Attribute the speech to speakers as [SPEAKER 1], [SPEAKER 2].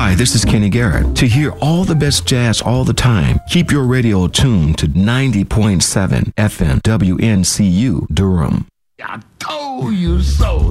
[SPEAKER 1] Hi, this is Kenny Garrett. To hear all the best jazz all the time, keep your radio tuned to 90.7 FM WNCU Durham.
[SPEAKER 2] I told you so.